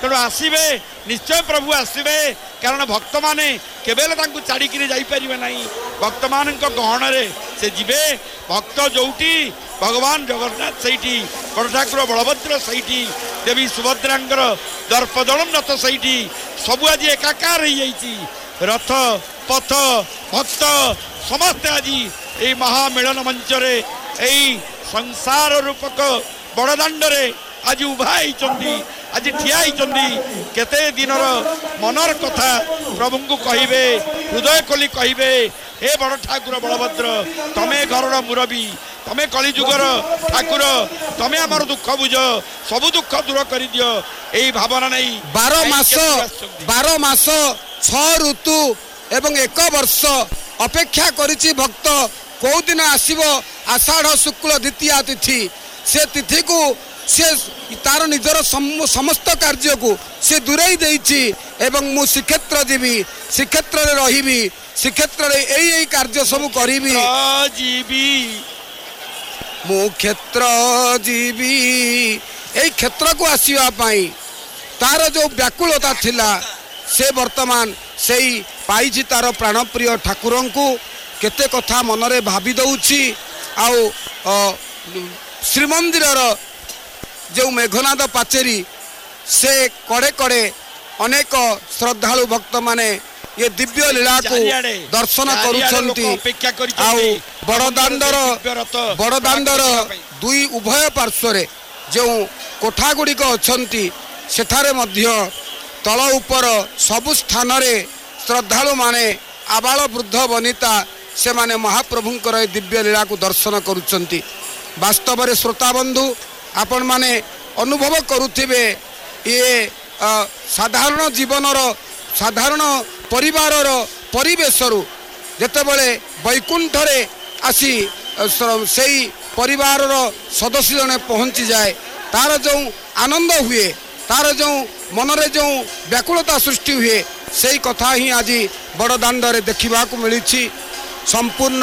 तेणु आसवे निश्चय प्रभु आसवे कारण भक्त माने केबेले तांको छाड़िकी जाइपारे ना भक्त मान गहन से जीवे भक्त जोटी भगवान जगन्नाथ सहीठी बड़ ठाकुर बलभद्र सहीठी देवी सुभद्रांकर दर्पदलम रथ सहीठी सबू आज एकाकार हो जाइए रथ पथ भक्त समस्ते आज ये महामिलन मंच संसार रूपक बड़दाण्डे आज उभा होती आज ठिया केते दिनर मनर कथा प्रभु को कहे हृदय खोली कहे हे बड़ ठाकुर बलभद्र तमे घर मुरबी तमे कलिजुगर ठाकुर तमे आमर दुख बुझ सबु दुख दूर कर दियो यही भावना नहीं 12 मास 6 ऋतु एवं 1 वर्ष अपेक्षा करिछि भक्त कौ दिन आसीबो आषाढ़ शुक्ल द्वितीया तिथि से तिथि को से तार निजर समस्त कार्य को से दूरेई देइछि एवं मु श्रीक्षेत्र जीवी श्रीक्षेत्र रे रहिबी श्रीक्षेत्र रे एई कार्य सब करिबी जीवी मु क्षेत्र जीवी एई क्षेत्र को आसीबा पई तार जो व्याकुलता थिला से वर्तमान सेई पाइछि तार प्राणप्रिय ठाकुरन को केते कथा मनरे भाबी दउछि आउ श्रीमंदिर जो मेघनाद पाचेरी से कड़े कड़े अनेक श्रद्धालु भक्त माने ये दिव्य लीला को दर्शन करुछंती आउ बड़दाण्डर दुई उभय पार्श्व जो कोठा गुड़िक अछंती सेठारे मध्य तल ऊपर सबु स्थान रे श्रद्धालु माने आबाल वृद्ध वनिता से माने महाप्रभुंकर दिव्य लीला को दर्शन करुछंती वास्तव में श्रोता बंधु आपण माने अनुभव करुथिबे ये साधारण जीवनर साधारण परिवारर परिवेशरु जेतेबेले वैकुंठ रे आसी सेई परिवारर सदस्य जने पहुंची जाए तार जो आनंद हुए तार जो मनरे जो व्याकुलता सृष्टि हुए सेई कथा ही आज बड़दाण्ड रे देखिबा को मिलिछि संपूर्ण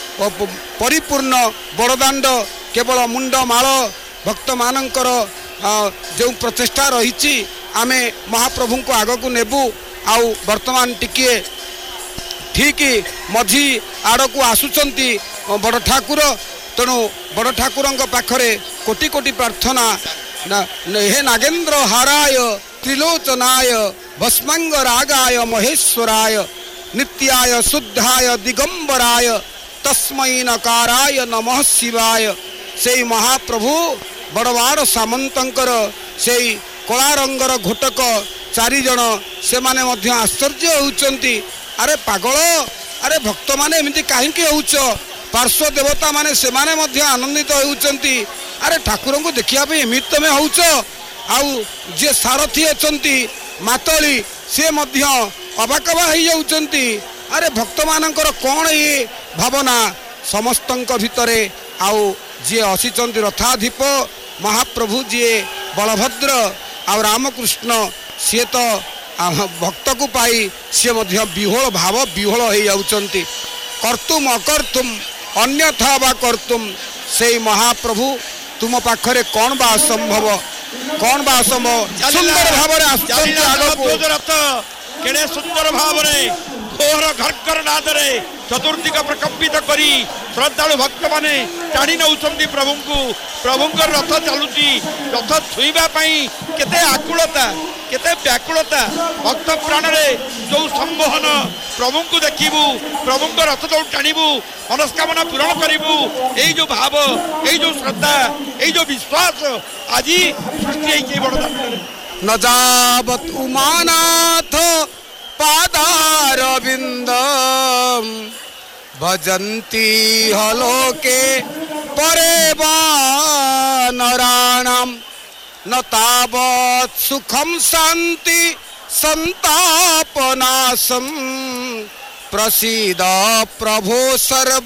परिपूर्ण बड़दाण्ड केवल मुंड माल भक्त मानकर जो प्रचेष्टा रही आमे महाप्रभु को आग को नेबू आउ वर्तमान टिके ठीक मझी आड़ को आसुचंती बड़ ठाकुर तेणु बड़ ठाकुर पाखरे कोटि कोटि प्रार्थना हे नागेन्द्र हाराय त्रिलोचनाय भस्मांग रागाय महेश्वराय नित्याय शुद्धाय दिगंबराय तस्मै नकाराय नमः शिवाय से महाप्रभु बड़वाड़ सामंतर से कला रंगर घोटक 4 जन से माने मध्य आश्चर्य होउचंती अरे पागल अरे भक्त माने एमती कहीं होउच पार्श्व देवता माने से माने मध्य आनंदित होउचंती अरे ठाकुर को देखिया पे एमित तमे होउच आउ जे सारथी अछंती मातली से मध्य अबाकबा हो जाउचंती अरे भक्त मानकर कौन ये भावना समस्तंक भितरे आउ जी असीचंती रथाधिप महाप्रभु जी बलभद्र आ रामकृष्ण सी तो भक्त को पाई सी विहोल भाव विहोल हो जाउचंती कर्तुम अकर्तुम अन्यथा बा कर्तुम से महाप्रभु तुम पाखरे कौन बा असंभव सुंदर भाव केड़े सुंदर भाव घोर घर्कर नादरे चतुर्दिक प्रकम्पित करी श्रद्धालु भक्त माने टाणी नौचंती प्रभु को प्रभुंकर रथ चलुची रथ छुईबा पई केते आकुलता केते व्याकुलता भक्त प्राण रे जो संबोहन प्रभु को देखिबू प्रभु रथ जो टाणीबू मनस्कामना पूरण करिबू एई जो भाव एई जो श्रद्धा एई जो विश्वास आज सृष्टि के बड़दाण्ड न जावत उमानाथ पादारविंद भजन्ति हलोके परे वानराणाम न तावत सुखम शांति संतापनाशम प्रसीद प्रभो सर्व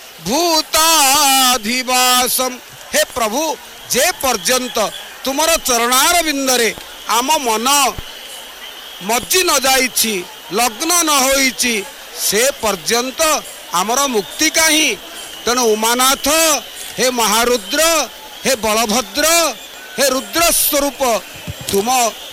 भूताधिवासम हे प्रभु जे पर्यंत तुमर चरणार बिंदरे आम मन मज्जी न जाइछि लग्न न होइछि से पर्यंत आमर मुक्ति काहि तेणु उमानाथ हे महारुद्र हे बलभद्र हे रुद्र स्वरूप तुम